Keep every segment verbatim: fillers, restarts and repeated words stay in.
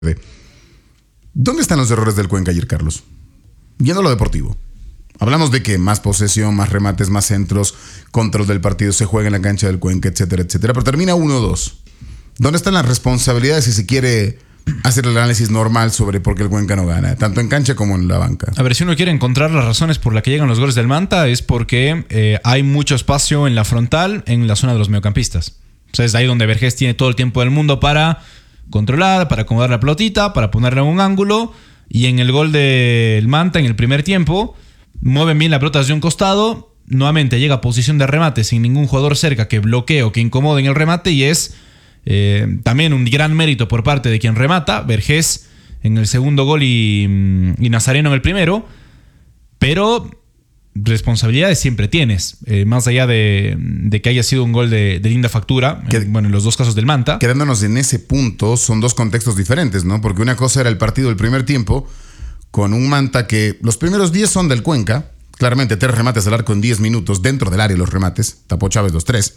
¿Dónde están los errores del Cuenca ayer, Carlos? Yendo a lo deportivo. Hablamos de que más posesión, más remates, más centros, control del partido, se juega en la cancha del Cuenca, etcétera, etcétera. Pero termina uno dos. ¿Dónde están las responsabilidades si se quiere hacer el análisis normal sobre por qué el Cuenca no gana, tanto en cancha como en la banca? A ver, si uno quiere encontrar las razones por las que llegan los goles del Manta, es porque eh, hay mucho espacio en la frontal, en la zona de los mediocampistas. O sea, es ahí donde Vergés tiene todo el tiempo del mundo para controlar, para acomodar la pelotita, para ponerla en un ángulo. Y en el gol del Manta, en el primer tiempo, mueven bien la pelota hacia un costado. Nuevamente llega a posición de remate sin ningún jugador cerca que bloquee o que incomode en el remate. Y es eh, también un gran mérito por parte de quien remata, Vergés en el segundo gol y, y Nazareno en el primero. Pero responsabilidades siempre tienes, eh, más allá de, de que haya sido un gol de, de linda factura, que, bueno, en los dos casos del Manta. Quedándonos en ese punto, son dos contextos diferentes, ¿no? Porque una cosa era el partido del primer tiempo, con un Manta que los primeros diez son del Cuenca, claramente tres remates al arco en diez minutos, dentro del área los remates, tapó Chávez los tres,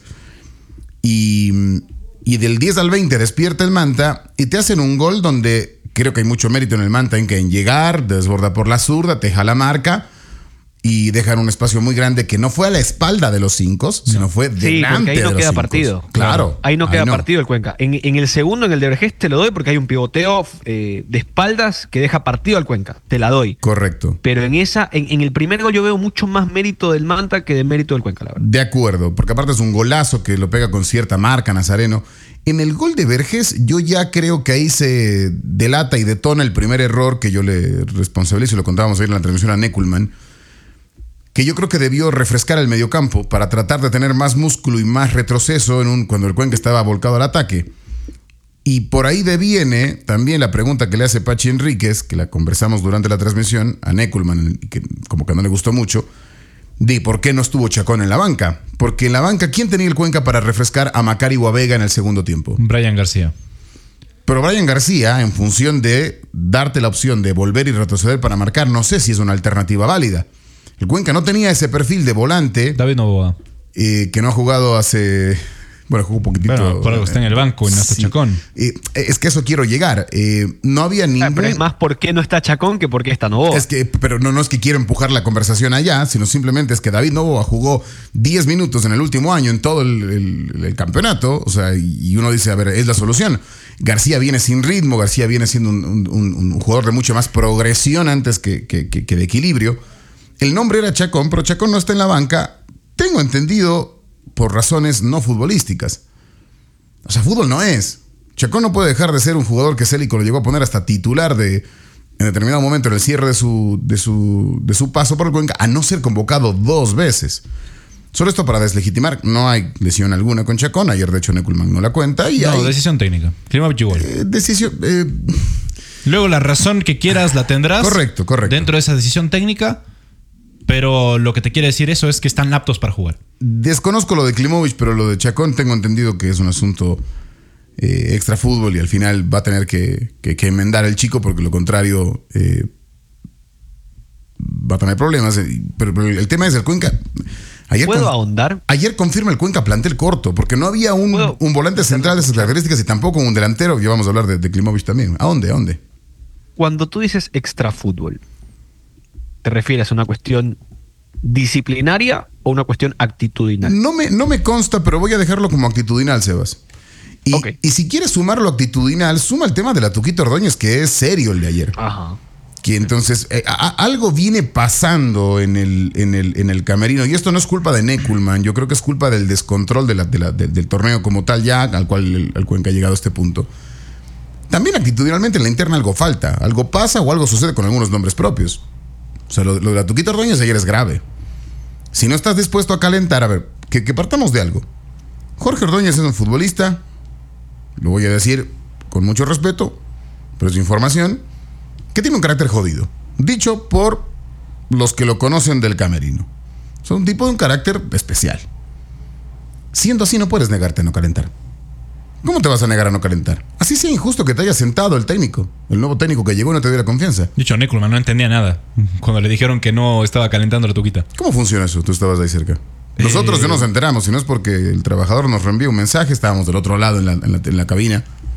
y, y del diez al veinte despierta el Manta y te hacen un gol donde creo que hay mucho mérito en el Manta, en que en llegar, desborda por la zurda, te deja la marca y dejan un espacio muy grande que no fue a la espalda de los cinco, sino no. fue delante de los cinco. Sí, porque ahí no queda partido. Claro. Ahí no ahí queda no. partido el Cuenca. En, en el segundo, en el de Vergés, te lo doy porque hay un pivoteo eh, de espaldas que deja partido al Cuenca. Te la doy. Correcto. Pero en esa, en, en el primer gol yo veo mucho más mérito del Manta que de mérito del Cuenca, la verdad. De acuerdo, porque aparte es un golazo que lo pega con cierta marca Nazareno. En el gol de Vergés, yo ya creo que ahí se delata y detona el primer error que yo le responsabilizo, y lo contábamos ayer en la transmisión a Neckelman, que yo creo que debió refrescar el mediocampo para tratar de tener más músculo y más retroceso en un, cuando el Cuenca estaba volcado al ataque. Y por ahí deviene también la pregunta que le hace Pachi Enríquez, que la conversamos durante la transmisión a Neckelman, que como que no le gustó mucho, de por qué no estuvo Chacón en la banca. Porque en la banca, ¿quién tenía el Cuenca para refrescar a Macari Guavega en el segundo tiempo? Brian García. Pero Brian García, en función de darte la opción de volver y retroceder para marcar, no sé si es una alternativa válida. El Cuenca no tenía ese perfil de volante. David Novoa. Eh, que no ha jugado hace... Bueno, jugó un poquitito. Bueno, por algo está en el banco y no está sí. Chacón. Eh, es que eso quiero llegar. Eh, no había ningún... Ah, pero es más por qué no está Chacón que por qué está Novoa. Es que, pero no, no es que quiero empujar la conversación allá, sino simplemente es que David Novoa jugó diez minutos en el último año en todo el, el, el campeonato. O sea, y uno dice, a ver, es la solución. García viene sin ritmo, García viene siendo un, un, un jugador de mucho más progresión antes que, que, que, que de equilibrio. El nombre era Chacón, pero Chacón no está en la banca. Tengo entendido por razones no futbolísticas. O sea, fútbol no es. Chacón no puede dejar de ser un jugador que Célico lo llegó a poner hasta titular de, en determinado momento en el cierre de su, de su, de su paso por el Cuenca, a no ser convocado dos veces. Solo esto para deslegitimar. No hay lesión alguna con Chacón. Ayer, de hecho, Neckelman no la cuenta. Y no, hay, decisión técnica. Klimovich igual. Eh, decisión... Eh, Luego la razón que quieras la tendrás. Correcto, correcto. Dentro de esa decisión técnica. Pero lo que te quiere decir eso es que están aptos para jugar. Desconozco lo de Klimovich, pero lo de Chacón tengo entendido que es un asunto eh, extra fútbol y al final va a tener que, que, que enmendar el chico porque lo contrario eh, va a tener problemas. Pero, pero el tema es el Cuenca. Ayer ¿Puedo con, ahondar? Ayer confirma el Cuenca plantel corto porque no había un, un volante central de esas características y tampoco un delantero. Ya vamos a hablar de, de Klimovich también. ¿A dónde? ¿A dónde? Cuando tú dices extra fútbol, ¿te refieres a una cuestión disciplinaria o una cuestión actitudinal? No me, no me consta, pero voy a dejarlo como actitudinal, Sebas. Y, okay. y si quieres sumarlo actitudinal, suma el tema de la Tuquita Ordóñez, que es serio el de ayer. Ajá. Que entonces, eh, a, algo viene pasando en el, en, el, en el camerino, y esto no es culpa de Neckelman, yo creo que es culpa del descontrol de la, de la, de, del torneo como tal ya, al cual el, el Cuenca ha llegado a este punto. También actitudinalmente en la interna algo falta, algo pasa o algo sucede con algunos nombres propios. O sea, lo, lo de la Tuquita Ordóñez ayer es grave. Si no estás dispuesto a calentar, a ver, que, que partamos de algo. Jorge Ordóñez es un futbolista, lo voy a decir con mucho respeto, pero es información, que tiene un carácter jodido. Dicho por los que lo conocen del camerino. Es un tipo de un carácter especial. Siendo así, no puedes negarte a no calentar. ¿Cómo te vas a negar a no calentar? Así sea injusto que te haya sentado el técnico, el nuevo técnico que llegó y no te dio la confianza. Dicho, Neckelman no entendía nada cuando le dijeron que no estaba calentando la Tuquita. ¿Cómo funciona eso? Tú estabas ahí cerca. Nosotros eh... ya nos enteramos, si no es porque el trabajador nos reenvía un mensaje, estábamos del otro lado en la, en la, en la cabina.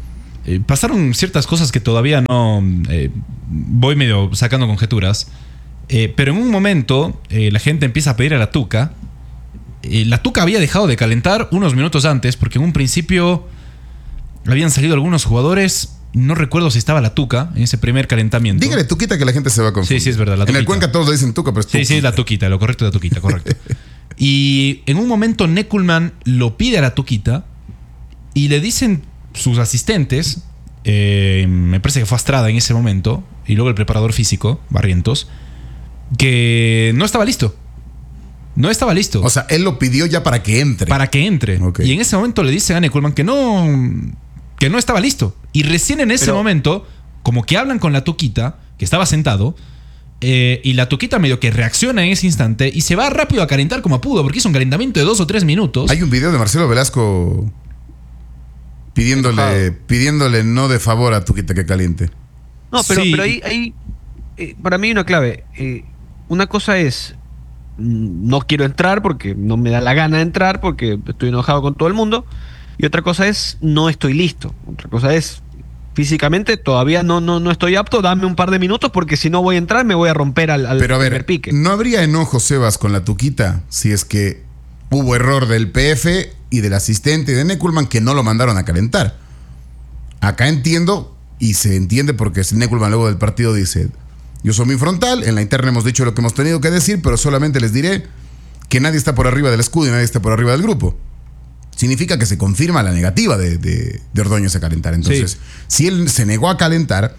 eh, pasaron ciertas cosas que todavía no eh, voy medio sacando conjeturas. Eh, pero en un momento eh, la gente empieza a pedir a la Tuca. Eh, la Tuca había dejado de calentar unos minutos antes porque en un principio habían salido algunos jugadores. No recuerdo si estaba la Tuca en ese primer calentamiento. Dígale Tuquita que la gente se va a confundir. Sí, sí, es verdad. La en el Cuenca todos le dicen Tuca, pero es Sí, Tuquita. sí, es la Tuquita. Lo correcto es la Tuquita, correcto. Y en un momento Neckelmann lo pide a la Tuquita y le dicen sus asistentes, eh, me parece que fue Astrada en ese momento, y luego el preparador físico, Barrientos, que no estaba listo. No estaba listo. O sea, él lo pidió ya para que entre. Para que entre. Okay. Y en ese momento le dicen a Neckelmann que no, que no estaba listo. Y recién en ese Pero, momento, como que hablan con la Tuquita, que estaba sentado, eh, y la Tuquita medio que reacciona en ese instante y se va rápido a calentar como pudo, porque hizo un calentamiento de dos o tres minutos. Hay un video de Marcelo Velasco pidiéndole, pidiéndole no de favor a Tuquita que caliente. No, pero, Sí. pero ahí, ahí eh, para mí hay una clave. Eh, una cosa es, mm, no quiero entrar porque no me da la gana de entrar porque estoy enojado con todo el mundo. Y otra cosa es, no estoy listo. Otra cosa es, físicamente todavía no, no, no estoy apto, dame un par de minutos porque si no voy a entrar me voy a romper al, al Pero a ver, primer pique. ¿no habría enojo, Sebas, con la Tuquita si es que hubo error del P F y del asistente de Neckelmann que no lo mandaron a calentar? Acá entiendo, y se entiende porque Neckelmann luego del partido dice: yo soy muy frontal, en la interna hemos dicho lo que hemos tenido que decir, pero solamente les diré que nadie está por arriba del escudo y nadie está por arriba del grupo. Significa que se confirma la negativa de, de, de Ordóñez a calentar. Entonces, sí. si él se negó a calentar,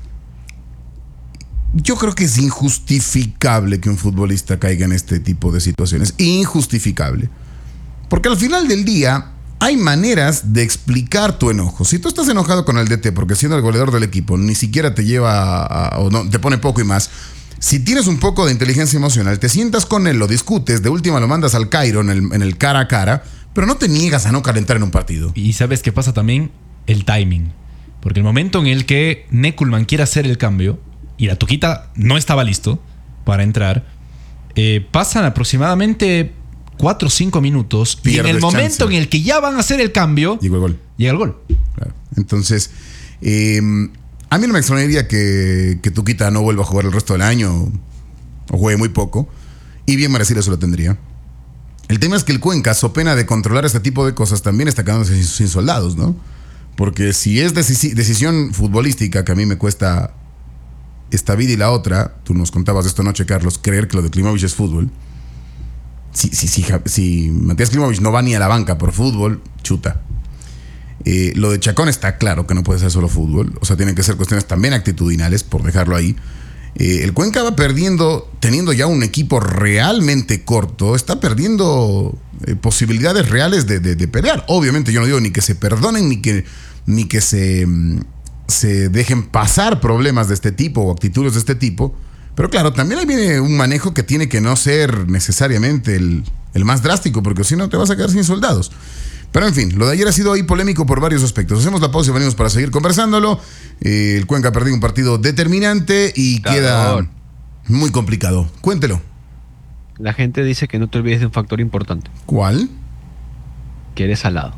yo creo que es injustificable que un futbolista caiga en este tipo de situaciones. Injustificable. Porque al final del día hay maneras de explicar tu enojo. Si tú estás enojado con el D T porque siendo el goleador del equipo ni siquiera te lleva a, a, o no, te pone poco y más, si tienes un poco de inteligencia emocional, te sientas con él, lo discutes, de última lo mandas al Cairo en el, en el cara a cara, pero no te niegas a no calentar en un partido. Y ¿sabes qué pasa también? El timing. Porque el momento en el que Neckelmann quiere hacer el cambio y la Tuquita no estaba listo para entrar, eh, pasan aproximadamente cuatro o cinco minutos. Pierdes y en el momento chance. en el que ya van a hacer el cambio, llegó el gol. Llega el gol. Claro. Entonces, eh, a mí no me extrañaría que, que Tuquita no vuelva a jugar el resto del año o juegue muy poco. Y bien merecido se lo tendría. El tema es que el Cuenca, so pena de controlar este tipo de cosas, también está quedándose sin soldados, ¿no? Porque si es decisi- decisión futbolística, que a mí me cuesta esta vida y la otra, tú nos contabas esta noche, Carlos, creer que lo de Klimovich es fútbol. Si, si, si, si Matías Klimovich no va ni a la banca por fútbol, chuta. Eh, lo de Chacón está claro que no puede ser solo fútbol. O sea, tienen que ser cuestiones también actitudinales, por dejarlo ahí. Eh, el Cuenca va perdiendo, teniendo ya un equipo realmente corto, está perdiendo eh, posibilidades reales de, de, de pelear. Obviamente yo no digo ni que se perdonen ni que, ni que se, se dejen pasar problemas de este tipo o actitudes de este tipo. Pero claro, también ahí viene un manejo que tiene que no ser necesariamente el, el más drástico, porque si no te vas a quedar sin soldados. Pero en fin, lo de ayer ha sido ahí polémico por varios aspectos. Hacemos la pausa y venimos para seguir conversándolo. Eh, el Cuenca ha perdido un partido determinante y claro, queda muy complicado. Cuéntelo. La gente dice que no te olvides de un factor importante. ¿Cuál? Que eres salado.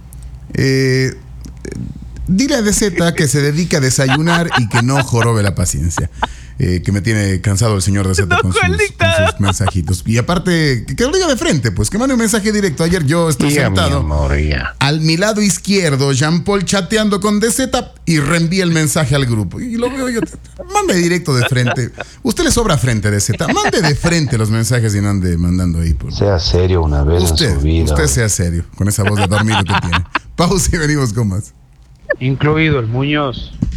Eh, dile a D Z que se dedique a desayunar y que no jorobe la paciencia. Eh, que me tiene cansado el señor D Z con, sus, con sus mensajitos. Y aparte, que, que lo diga de frente, pues que mande un mensaje directo. Ayer yo estoy ya, sentado mi amor, al mi lado izquierdo, Jean Paul chateando con D Z y reenvía el mensaje al grupo. Y lo veo yo, mande directo de frente. Usted le sobra frente, D Z. Mande de frente los mensajes y no ande mandando ahí. Por... Sea serio una vez usted, en su vida. Usted sea serio, con esa voz de dormido que tiene. Pausa y venimos con más. Incluido el Muñoz.